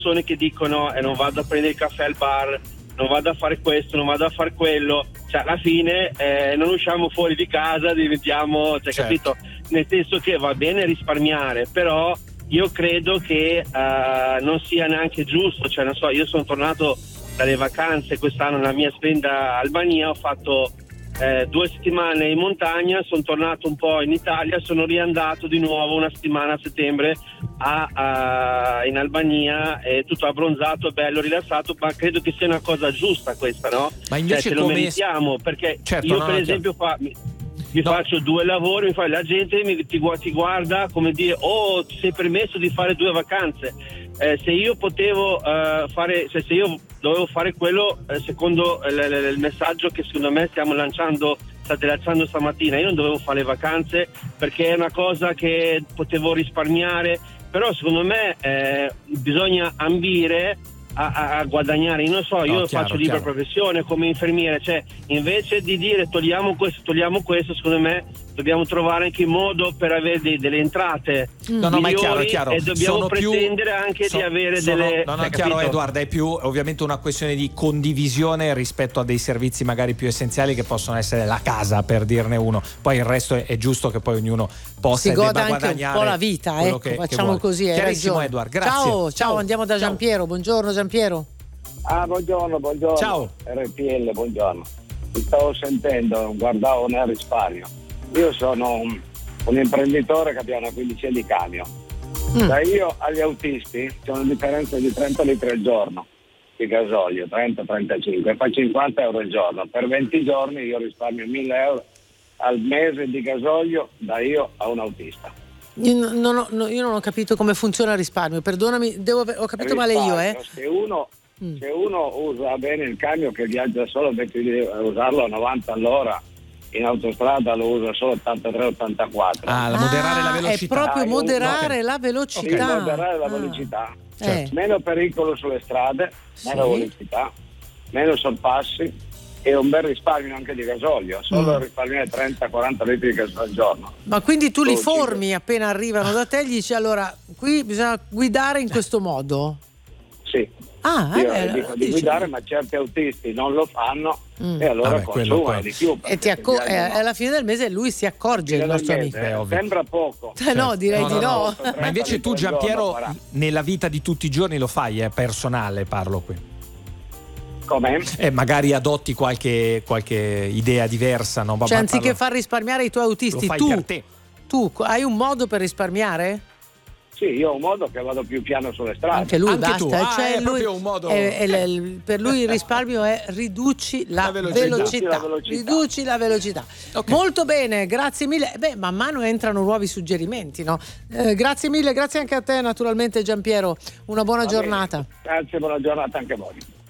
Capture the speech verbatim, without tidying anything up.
persone che dicono eh, non vado a prendere il caffè al bar, non vado a fare questo, non vado a fare quello, cioè alla fine eh, non usciamo fuori di casa, diventiamo, cioè, certo. capito? Nel senso che va bene risparmiare, però io credo che uh, non sia neanche giusto, cioè non so, io sono tornato dalle vacanze quest'anno nella mia splendida Albania, ho fatto eh, due settimane in montagna, sono tornato un po' in Italia, sono riandato di nuovo una settimana a settembre a, a, in Albania, è tutto abbronzato, bello, rilassato, ma credo che sia una cosa giusta questa, no? Ma invece cioè, ce come... lo meritiamo, perché certo, io no, per no, esempio fa, mi, mi no. faccio due lavori, mi fa, la gente mi, ti, ti guarda come dire, oh, ti sei permesso di fare due vacanze. Eh, se io potevo uh, fare, cioè se io dovevo fare quello, eh, secondo l- l- il messaggio che secondo me stiamo lanciando, state lanciando stamattina, io non dovevo fare le vacanze perché è una cosa che potevo risparmiare, però secondo me eh, bisogna ambire a, a, a guadagnare. Io non so, io no, chiaro, faccio libera chiaro. professione come infermiere, cioè invece di dire togliamo questo, togliamo questo, secondo me dobbiamo trovare anche il modo per avere dei, delle entrate no, no, ma è chiaro, è chiaro. e dobbiamo Sono pretendere più, anche so, di avere sono, delle... no, no, cioè, chiaro capito? Edward, è più ovviamente una questione di condivisione rispetto a dei servizi magari più essenziali che possono essere la casa, per dirne uno, poi il resto è, è giusto che poi ognuno possa si e goda debba anche guadagnare un po' la vita, ecco, che, facciamo che così, hai chiarissimo ragione. Edward, grazie. Ciao, ciao, andiamo da ciao. Giampiero, buongiorno Giampiero. Ah, buongiorno, buongiorno. Ciao. R T L, buongiorno. Ti stavo sentendo, guardavo nel risparmio. Io sono un, un imprenditore che abbia una quindicina di camion. Mm. Da io agli autisti c'è una differenza di trenta litri al giorno di gasolio, trenta trentacinque, fa cinquanta euro al giorno. Per venti giorni io risparmio mille euro al mese di gasolio da io a un autista. Io non ho, no, io non ho capito come funziona il risparmio, perdonami, devo, ho capito male io, eh. Se uno, mm. se uno usa bene il camion che viaggia solo, invece di usarlo a novanta all'ora, in autostrada lo usa solo ottantatré ottantaquattro. Ah, la moderare ah, la velocità. È proprio Ah, moderare okay. la velocità. Sì, moderare la ah. velocità. Certo. Meno pericolo sulle strade, meno sì. velocità, meno sorpassi e un bel risparmio anche di gasolio, solo mm. risparmiare trenta quaranta litri di gasolio al giorno. Ma quindi tu li Solo formi cinque. appena arrivano da te, gli dici allora qui bisogna guidare in questo modo? Sì. Ah, io eh, dico di dici. guidare, ma certi autisti non lo fanno mm. e allora Vabbè, consumano quello, di più. E ti acco- eh, alla fine del mese lui si accorge, il nostro amico. Mese, eh, sembra poco. Eh, no, direi no, di no, no. no. Ma invece tu Giampiero nella vita di tutti i giorni lo fai, è eh, personale parlo qui. Com'è? E magari adotti qualche, qualche idea diversa, no? Cioè, anziché parlo... far risparmiare i tuoi autisti, lo fai tu, per te. tu hai un modo per risparmiare? Sì, io ho un modo che vado più piano sulle strade. Anche lui, Anche basta. tu. Ah, cioè, è lui, proprio un modo... è- è- è- per lui il risparmio è riduci la, La velocità. velocità. La velocità. Riduci la velocità. Okay. Molto bene, grazie mille. Beh, man mano entrano nuovi suggerimenti, no? Eh, grazie mille, grazie anche a te naturalmente Giampiero. Una buona Va bene. giornata. Grazie, buona giornata anche a voi.